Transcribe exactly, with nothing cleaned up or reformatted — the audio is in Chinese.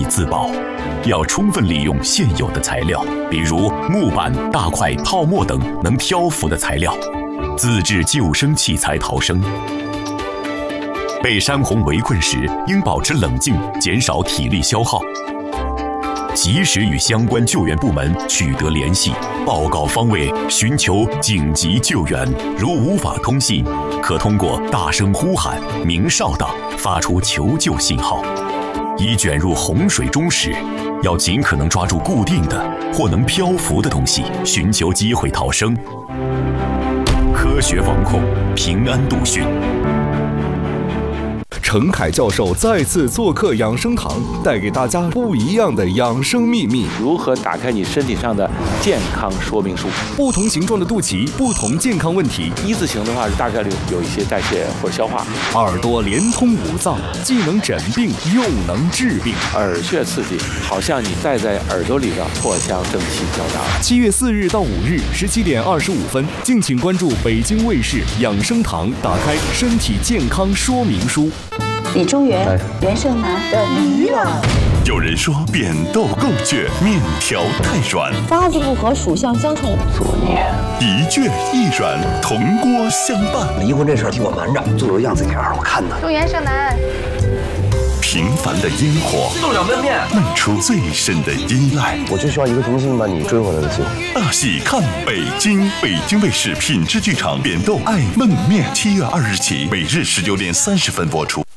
自保，要充分利用现有的材料，比如木板、大块、泡沫等能漂浮的材料，自制救生器材逃生。被山洪围困时，应保持冷静，减少体力消耗。及时与相关救援部门取得联系，报告方位，寻求紧急救援。如无法通信，可通过大声呼喊、鸣哨等发出求救信号。已卷入洪水中时，要尽可能抓住固定的或能漂浮的东西，寻求机会逃生。科学防控，平安度汛。 陈凯教授再次做客养生堂，带给大家不一样的养生秘密。 如何打开你身体上的健康说明书？ 不同形状的肚脐，不同健康问题。 一字形的话，大概率有一些代谢或者消化。 耳朵连通五脏，既能诊病又能治病。 耳穴刺激，好像你戴在耳朵里的藿香正气较大。 七月四日到五日，十七点二十五分，敬请关注北京卫视养生堂，打开身体健康说明书。 李中原、袁胜男的鱼了。 有人说扁豆够倔，面条太软， 八字不合，属相相冲。 作孽，一倔一软，铜锅相伴。 离婚这事儿替我瞒着，做个样子给二我看呢。 祝袁胜男。 平凡的烟火， 送上焖面， 漫出最深的依赖。 我就需要一个重新把你追回来的机会。 大戏看北京，北京卫视品质剧场扁豆爱焖面，七月二日起，每日十九点三十分播出。